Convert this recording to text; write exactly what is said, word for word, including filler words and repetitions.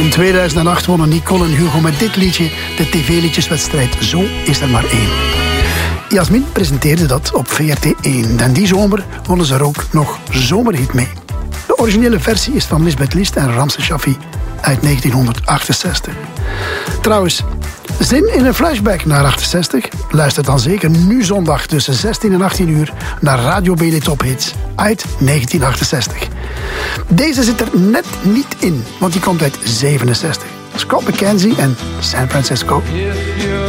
In tweeduizend acht wonnen Nicole en Hugo met dit liedje de tv-liedjeswedstrijd Zo is er maar één. Jasmin presenteerde dat op V R T één en die zomer wonnen ze er ook nog Zomerhit mee. De originele versie is van Lisbeth List en Ramse Shaffi uit negentienhonderdachtenzestig. Trouwens, zin in een flashback naar achtenzestig? Luister dan zeker nu zondag tussen zestien en achttien uur naar Radio B D Top Hits uit negentienhonderdachtenzestig. Deze zit er net niet in, want die komt uit zevenenzestig. Scott McKenzie en San Francisco.